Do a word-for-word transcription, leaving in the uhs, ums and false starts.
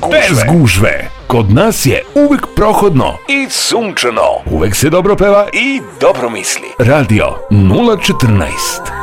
gužve. Bez gužve. Kod nas je uvek prohodno I sunčano. Uvek se dobro peva I dobro misli. Radio nula četrnaest.